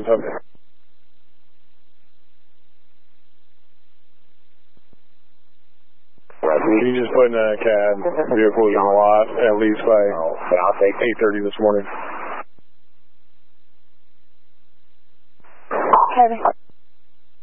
Okay. Can you just put in a cab vehicles on the lot at least by 8:30 this morning?